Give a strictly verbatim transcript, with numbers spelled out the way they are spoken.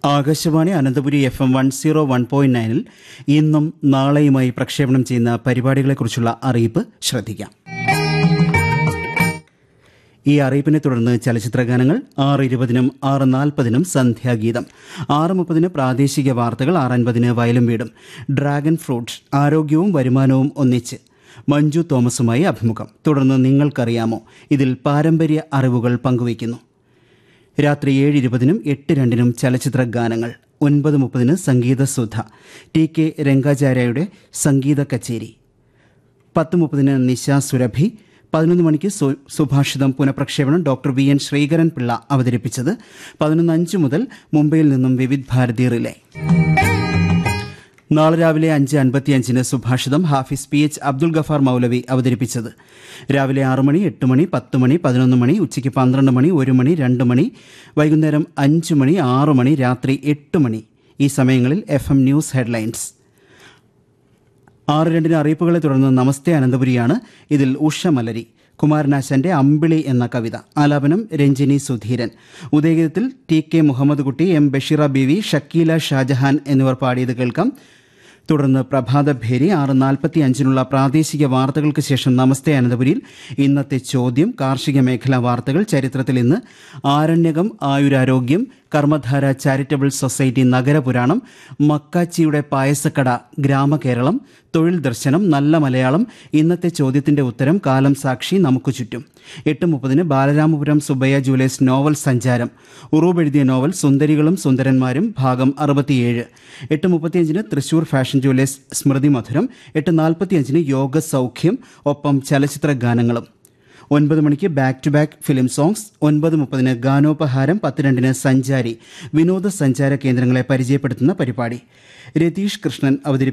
Akashvani Ananthapuri F M one zero one point നയനിൽ ഇന്നും നാളെയുമായി പ്രക്ഷേപണം ചെയ്യുന്ന പരിപാടികളെക്കുറിച്ചുള്ള അറിയിപ്പ് ശ്രദ്ധിക്കാം. ഈ അറിയിപ്പിനെ തുടർന്ന് ചലച്ചിത്രഗാനങ്ങൾ ആറ് ഇരുപതിനും ആറ് നാൽപ്പതിനും സന്ധ്യാഗീതം, ആറ് മുപ്പതിന് പ്രാദേശിക വാർത്തകൾ, ആറ് അൻപതിന് വയലും വീടും, ഡ്രാഗൺ ഫ്രൂട്ട് ആരോഗ്യവും വരുമാനവും ഒന്നിച്ച് മഞ്ജു തോമസുമായി അഭിമുഖം. തുടർന്ന് നിങ്ങൾക്കറിയാമോ, ഇതിൽ പാരമ്പര്യ അറിവുകൾ പങ്കുവയ്ക്കുന്നു. രാത്രി ഏഴ് ഇരുപതിനും എട്ട് രണ്ടിനും ചലച്ചിത്ര ഗാനങ്ങൾ, ഒൻപത് മുപ്പതിന് സംഗീതസുധ, ടി കെ രംഗാചാര്യയുടെ സംഗീത കച്ചേരി, പത്ത് മുപ്പതിന് നിശ സുരഭി, പതിനൊന്ന് മണിക്ക് സുഭാഷിതം പുനഃപ്രക്ഷേപണം doctor V N Sreekaran Pillai അവതരിപ്പിച്ചത്, പതിനൊന്ന് അഞ്ച് മുതൽ മുംബൈയിൽ നിന്നും വിവിധ് ഭാരതി റിലേ. നാളെ രാവിലെ അഞ്ച് അൻപത്തിയഞ്ചിന് സുഭാഷിതം ഹാഫിസ് പി എച്ച് അബ്ദുൽ ഗഫാർ മൗലവി അവതരിപ്പിച്ചത്. രാവിലെ ആറ് മണി, എട്ട് മണി, പത്ത് മണി, പതിനൊന്ന് മണി, ഉച്ചയ്ക്ക് പന്ത്രണ്ട് മണി, ഒരു മണി, രണ്ട് മണി, വൈകുന്നേരം അഞ്ച് മണി, ആറ് മണി, രാത്രി എട്ട് മണി ഈ സമയങ്ങളിൽ എഫ് എം ന്യൂസ് ഹെഡ്ലൈൻസ്. ആറ് രണ്ടിന് അറിയിപ്പുകളെ തുടർന്ന് നമസ്തേ അനന്തപുരിയാണ്. ഇതിൽ ഉഷ മലരി, കുമാരനാശാന്റെ അമ്പിളി എന്ന കവിത, ആലാപനം രഞ്ജിനി സുധീരൻ. ഉദയഗീതത്തിൽ ടി കെ മുഹമ്മദ് കുട്ടി, എം ബഷീറ ബീവി, ഷക്കീല ഷാജഹാൻ എന്നിവർ പാടിയത് കേൾക്കാം. തുടർന്ന് പ്രഭാതഭേരി. ആറ് നാൽപ്പത്തി അഞ്ചിനുള്ള പ്രാദേശിക വാർത്തകൾക്ക് ശേഷം നമസ്തേ അനന്തപുരിയിൽ ഇന്നത്തെ ചോദ്യം, കാർഷിക മേഖലാ വാർത്തകൾ, ചരിത്രത്തിൽ ഇന്ന്, ആരണ്യകം ആയുരാരോഗ്യം, കർമ്മധാര ചാരിറ്റബിൾ സൊസൈറ്റി നഗരപുരാണം, മക്കാച്ചിയുടെ പായസക്കട ഗ്രാമകേരളം, തൊഴിൽ ദർശനം, നല്ല മലയാളം, ഇന്നത്തെ ചോദ്യത്തിന്റെ ഉത്തരം, കാലം സാക്ഷി, നമുക്ക് ചുറ്റും. എട്ട് മുപ്പതിന് ബാലരാമപുരം സുബയ്യ ജൂലേഴ്സ് നോവൽ സഞ്ചാരം, ഉറൂബ് എഴുതിയ നോവൽ സുന്ദരികളും സുന്ദരന്മാരും ഭാഗം അറുപത്തിയേഴ്. എട്ട് മുപ്പത്തിയഞ്ചിന് തൃശൂർ ഫാഷൻ ജൂലേഴ്സ് സ്മൃതി മധുരം, എട്ട് നാൽപ്പത്തിയഞ്ചിന് യോഗ സൗഖ്യം, ഒപ്പം ചലച്ചിത്ര ഗാനങ്ങളും. ഒൻപത് മണിക്ക് back to back film songs, ഒൻപത് മുപ്പതിന് ഗാനോപഹാരം, പത്ത് രണ്ടിന് സഞ്ചാരി, വിനോദസഞ്ചാര കേന്ദ്രങ്ങളെ പരിചയപ്പെടുത്തുന്ന പരിപാടി. രതീഷ് കൃഷ്ണൻ അവതരിപ്പിക്കും.